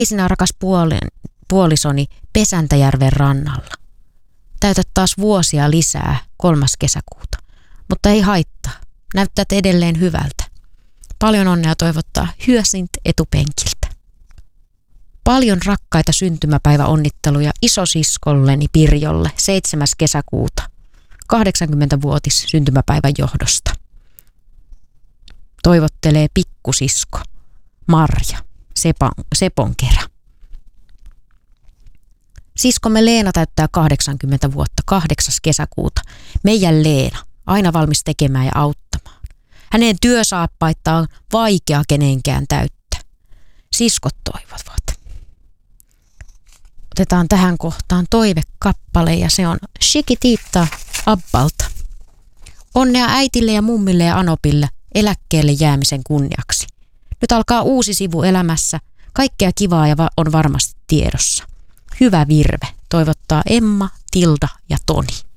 Sinä rakas puolisoni Pesäntäjärven rannalla. Täytät taas vuosia lisää 3. kesäkuuta, mutta ei haittaa. Näyttät edelleen hyvältä. Paljon onnea toivottaa Hyacint etupenkiltä. Paljon rakkaita syntymäpäiväonnitteluja isosiskolleni Pirjolle 7. kesäkuuta 80-vuotis syntymäpäivän johdosta. Toivottelee pikkusisko Marja Seponkerä. Siskomme Leena täyttää 80 vuotta 8. kesäkuuta. Meidän Leena, aina valmis tekemään ja auttamaan. Hänen työsaappaittaan on vaikea kenenkään täyttää. Siskot toivovat. Otetaan tähän kohtaan toivekappale ja se on Chiquitita Abbalta. Onnea äitille ja mummille ja Anopille eläkkeelle jäämisen kunniaksi. Nyt alkaa uusi sivu elämässä. Kaikkea kivaa ja on varmasti tiedossa. Hyvä virve, toivottaa Emma, Tilda ja Toni.